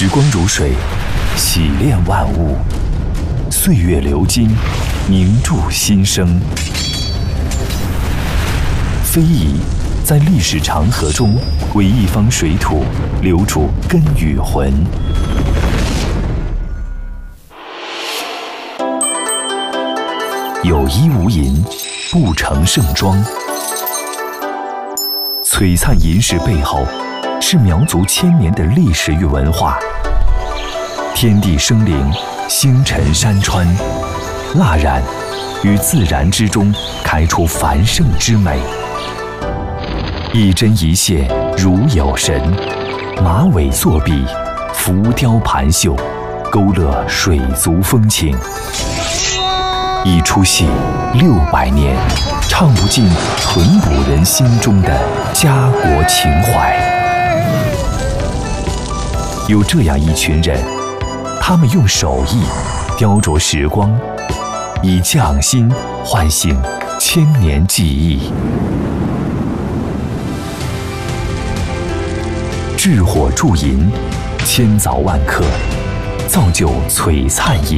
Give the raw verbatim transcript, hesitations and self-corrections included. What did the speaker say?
时光如水，洗炼万物；岁月流金，凝铸新生。非遗在历史长河中，为一方水土留住根与魂。有衣无银，不成盛装。璀璨银饰背后，是苗族千年的历史与文化。天地生灵，星辰山川，蜡染于自然之中开出繁盛之美。一针一线如有神，马尾作笔，浮雕盘绣，勾勒水族风情。一出戏六百年，唱不尽淳朴人心中的家国情怀。有这样一群人，他们用手艺雕琢时光，以匠心唤醒千年记忆。制火铸银，千凿万刻，造就璀璨银。